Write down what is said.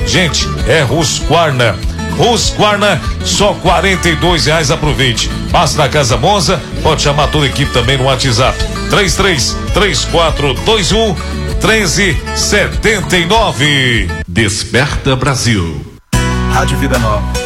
Gente, é Husqvarna. Husqvarna, só R$42, aproveite. Passa na Casa Monza, pode chamar toda a equipe também no WhatsApp. 33-3421-1379. Desperta Brasil. Rádio Vida Nova.